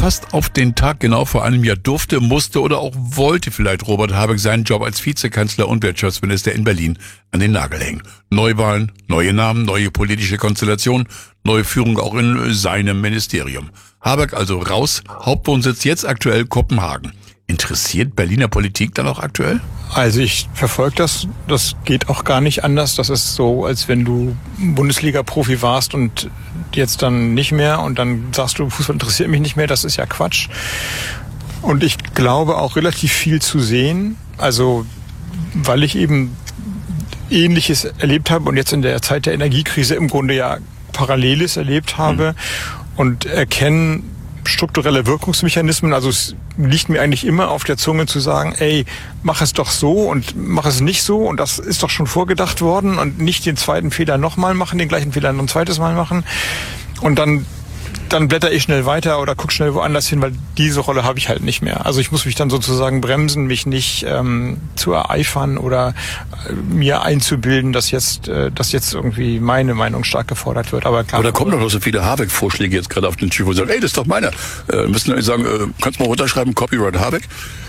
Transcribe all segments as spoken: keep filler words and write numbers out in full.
Fast auf den Tag genau vor einem Jahr durfte, musste oder auch wollte vielleicht Robert Habeck seinen Job als Vizekanzler und Wirtschaftsminister in Berlin an den Nagel hängen. Neuwahlen, neue Namen, neue politische Konstellation, neue Führung auch in seinem Ministerium. Habeck also raus, Hauptwohnsitz jetzt aktuell Kopenhagen. Interessiert Berliner Politik dann auch aktuell? Also ich verfolge das. Das geht auch gar nicht anders. Das ist so, als wenn du Bundesliga-Profi warst und jetzt dann nicht mehr und dann sagst du, Fußball interessiert mich nicht mehr. Das ist ja Quatsch. Und ich glaube auch relativ viel zu sehen. Also weil ich eben Ähnliches erlebt habe und jetzt in der Zeit der Energiekrise im Grunde ja Paralleles erlebt habe mhm. und erkennen strukturelle Wirkungsmechanismen. Also es liegt mir eigentlich immer auf der Zunge zu sagen, ey, mach es doch so und mach es nicht so und das ist doch schon vorgedacht worden und nicht den zweiten Fehler nochmal machen, den gleichen Fehler noch ein zweites Mal machen und dann dann blätter ich schnell weiter oder guck schnell woanders hin, weil diese Rolle habe ich halt nicht mehr. Also ich muss mich dann sozusagen bremsen, mich nicht ähm, zu ereifern oder äh, mir einzubilden, dass jetzt äh, dass jetzt irgendwie meine Meinung stark gefordert wird. Aber klar. Aber da kommen doch noch so viele Habeck-Vorschläge jetzt gerade auf den Tisch, wo sie sagen, ey, das ist doch meiner. Äh, müssen wir sagen, äh, kannst du mal runterschreiben, Copyright Habeck?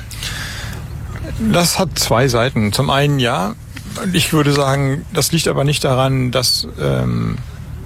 Das hat zwei Seiten. Zum einen ja, ich würde sagen, das liegt aber nicht daran, dass ähm,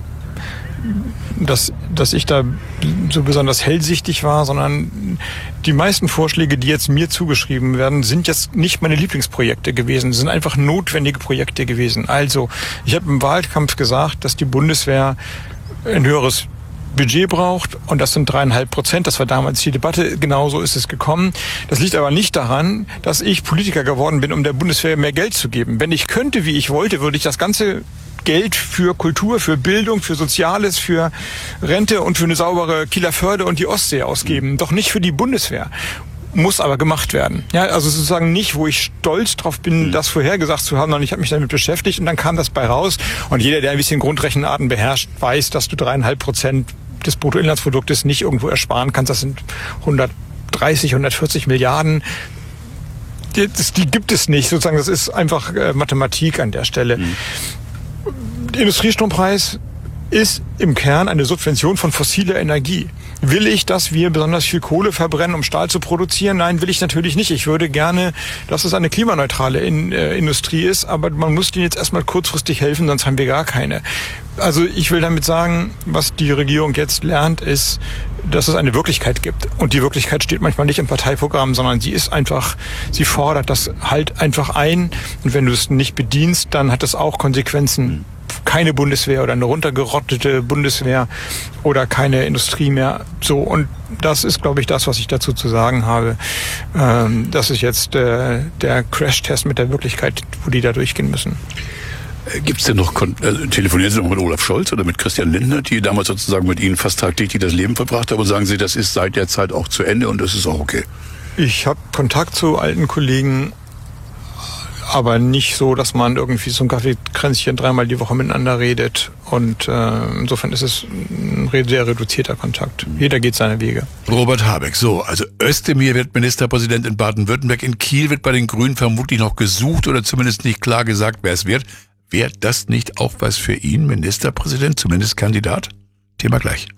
dass, dass ich da so besonders hellsichtig war, sondern die meisten Vorschläge, die jetzt mir zugeschrieben werden, sind jetzt nicht meine Lieblingsprojekte gewesen, sind einfach notwendige Projekte gewesen. Also, ich habe im Wahlkampf gesagt, dass die Bundeswehr ein höheres Budget braucht und das sind dreieinhalb Prozent. Das war damals die Debatte. Genauso ist es gekommen. Das liegt aber nicht daran, dass ich Politiker geworden bin, um der Bundeswehr mehr Geld zu geben. Wenn ich könnte, wie ich wollte, würde ich das ganze Geld für Kultur, für Bildung, für Soziales, für Rente und für eine saubere Kieler Förde und die Ostsee ausgeben. Doch nicht für die Bundeswehr. Muss aber gemacht werden. Ja, also sozusagen nicht, wo ich stolz drauf bin, das vorhergesagt zu haben, sondern ich habe mich damit beschäftigt und dann kam das bei raus. Und jeder, der ein bisschen Grundrechenarten beherrscht, weiß, dass du dreieinhalb Prozent des Bruttoinlandsproduktes nicht irgendwo ersparen kannst. Das sind hundertdreißig, hundertvierzig Milliarden. Die, die gibt es nicht. Sozusagen, das ist einfach äh, Mathematik an der Stelle. Mhm. Der Industriestrompreis ist im Kern eine Subvention von fossiler Energie. Will ich, dass wir besonders viel Kohle verbrennen, um Stahl zu produzieren? Nein, will ich natürlich nicht. Ich würde gerne, dass es eine klimaneutrale in, äh, Industrie ist, aber man muss denen jetzt erstmal kurzfristig helfen, sonst haben wir gar keine. Also ich will damit sagen, was die Regierung jetzt lernt, ist, dass es eine Wirklichkeit gibt. Und die Wirklichkeit steht manchmal nicht im Parteiprogramm, sondern sie ist einfach, sie fordert das halt einfach ein. Und wenn du es nicht bedienst, dann hat das auch Konsequenzen. Keine Bundeswehr oder eine runtergerottete Bundeswehr oder keine Industrie mehr. So, und das ist, glaube ich, das, was ich dazu zu sagen habe. Ähm, das ist jetzt äh, der Crashtest mit der Wirklichkeit, wo die da durchgehen müssen. Gibt es denn noch, also telefonieren Sie noch mit Olaf Scholz oder mit Christian Lindner, die damals sozusagen mit Ihnen fast tagtäglich das Leben verbracht haben, und sagen Sie, das ist seit der Zeit auch zu Ende und das ist auch okay? Ich habe Kontakt zu alten Kollegen, aber nicht so, dass man irgendwie so ein Kaffeekränzchen dreimal die Woche miteinander redet. Und äh, insofern ist es ein sehr reduzierter Kontakt. Jeder geht seine Wege. Robert Habeck, so, also Özdemir wird Ministerpräsident in Baden-Württemberg. In Kiel wird bei den Grünen vermutlich noch gesucht oder zumindest nicht klar gesagt, wer es wird. Wäre das nicht auch was für ihn, Ministerpräsident, zumindest Kandidat? Thema gleich.